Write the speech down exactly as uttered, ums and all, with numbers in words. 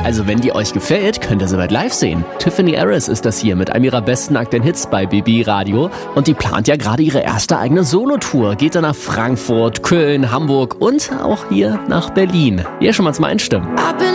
Also wenn die euch gefällt, könnt ihr sie bald live sehen. Tiffany Harris ist das hier mit einem ihrer besten aktuellen Hits bei B B Radio. Und die plant ja gerade ihre erste eigene Solotour. Geht dann nach Frankfurt, Köln, Hamburg und auch hier nach Berlin. Hier schon mal zum Einstimmen. I've been